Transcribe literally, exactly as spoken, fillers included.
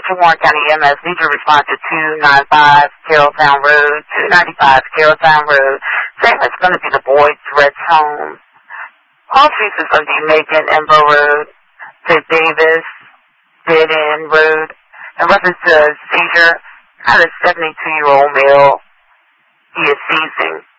Central Warren County E M S, need to respond to two ninety-five Carrolltown Road, two ninety-five Carrolltown Road. Same as going to be the Boyd's Reds home. All streets is going to be Macon, Embo Road, to Davis, Dead End Road. In reference to a seizure, had a seventy-two-year-old male. He is seizing.